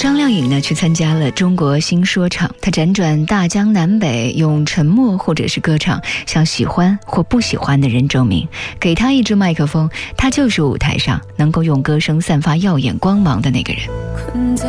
张靓颖呢去参加了中国新说唱，她辗转大江南北，用沉默或者是歌唱向喜欢或不喜欢的人证明，给她一支麦克风，她就是舞台上能够用歌声散发耀眼光芒的那个人。